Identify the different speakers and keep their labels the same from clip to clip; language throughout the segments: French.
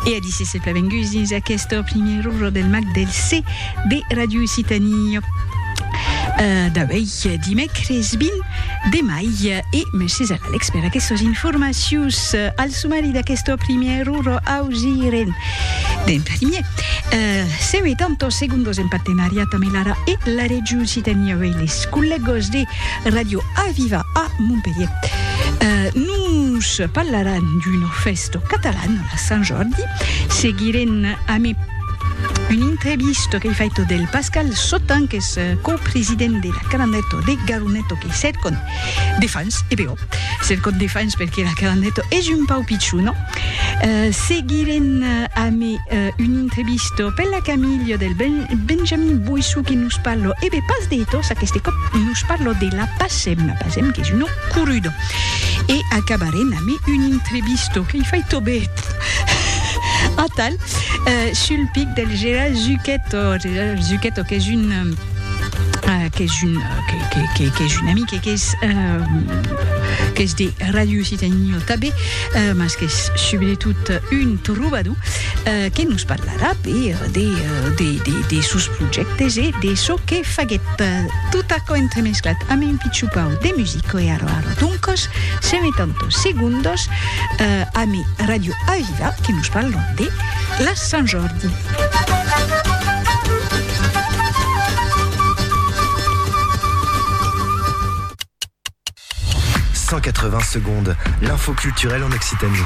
Speaker 1: E a 17 vengus dins aquest primer oro del mag del C de Radio Occitania. D'avui dimecres 20 de mai e Monsieur Alex per aquestes informacions al sumari d'aquest primer oro ausiren d'en primer 70 segundos en partenariat amb l'Ara e la Regió Occitania e les col·legos de Radio Aviva a Montpellier. Nous parleran d'un festo catalan a Sant Jordi, seguiren amb un'intervista che hai fatto del Pascal Sotan, che è co-presidente della Carandetto de Garunetto, che cercano defense, e però cercano defense perché la Carandetto è un po' picciuno. Seguiren a me un'intervista per la Camilla del Benjamin Boissou che nos parlo, e beh, pas detto, sa che cop nos parlo della PASEM che è uno curudo. E acabarem a me un'intervista che hai fatto bene a tal sul pic del Gérard Zucchetto che è un ami qui est de Radio Occitania també, mas que és sobretot un trobador que nos parlarà de sus projectes e de so que faguet tot això entremesclat amb un pitjor pau de música e aro donc 70 segundos amb Radio Aviva que nos parla de la Sant Jordi. «
Speaker 2: 180 secondes, l'info culturelle en Occitanie.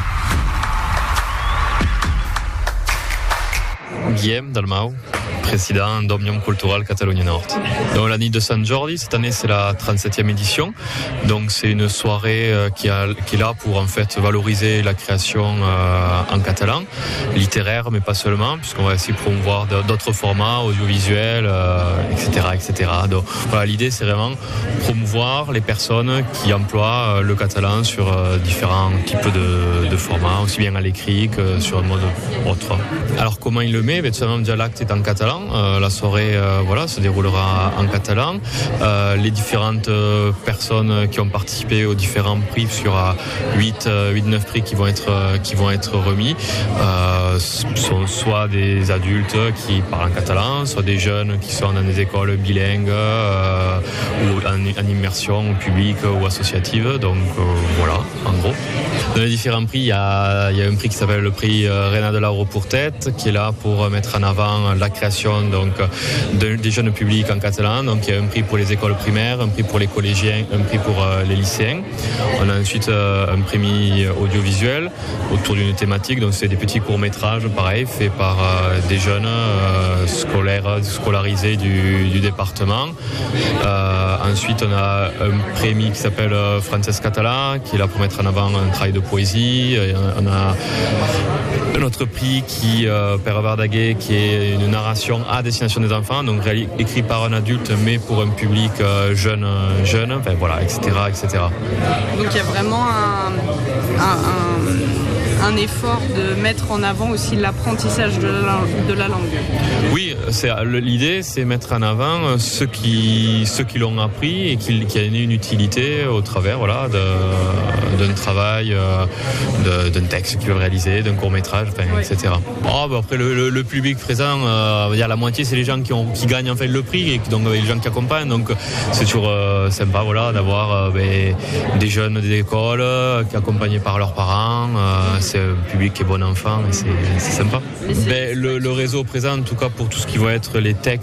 Speaker 3: Guillaume Dalmau, président d'Òmnium Cultural Catalogne Nord. Donc la nuit de Sant Jordi, cette année c'est la 37e édition. Donc c'est une soirée qui est là pour en fait valoriser la création en catalan, littéraire mais pas seulement, puisqu'on va essayer de promouvoir d'autres formats audiovisuels, etc. Donc voilà, l'idée c'est vraiment promouvoir les personnes qui emploient le catalan sur différents types de formats, aussi bien à l'écrit que sur un mode autre. Alors comment il le met? Tout simplement, déjà l'acte est en catalan. La soirée se déroulera en catalan. Les différentes personnes qui ont participé aux différents prix sur 8-9 prix qui vont être remis sont soit des adultes qui parlent en catalan, soit des jeunes qui sont dans des écoles bilingues ou en immersion publique ou associative. Donc voilà, en gros. Dans les différents prix, il y a un prix qui s'appelle le prix Reina de Lauro pour Tête, qui est là pour mettre en avant la création des jeunes publics en catalan. Donc il y a un prix pour les écoles primaires, un prix pour les collégiens, un prix pour les lycéens. On a ensuite un prix audiovisuel autour d'une thématique. Donc c'est des petits courts-métrages, pareil, faits par des jeunes scolarisés du département. Ensuite on a un prix qui s'appelle Frances Català, qui est là pour mettre en avant un travail de poésie. On a un autre prix qui Père Verdaguet, qui est une narration à destination des enfants, donc écrit par un adulte mais pour un public jeune, enfin voilà, etc.
Speaker 4: Donc il y a vraiment un effort de mettre en avant aussi l'apprentissage de la langue. Oui,
Speaker 3: l'idée c'est mettre en avant ceux qui l'ont appris et qui a une utilité au travers d'un travail, d'un texte qu'ils peuvent réaliser, d'un court-métrage, etc. Après le public présent, il y a la moitié c'est les gens qui gagnent en fait le prix et donc les gens qui accompagnent, donc c'est toujours sympa d'avoir des jeunes des écoles accompagnés par leurs parents. C'est un public qui est bon enfant et c'est sympa. Le réseau présent, en tout cas pour tout ce qui va être les textes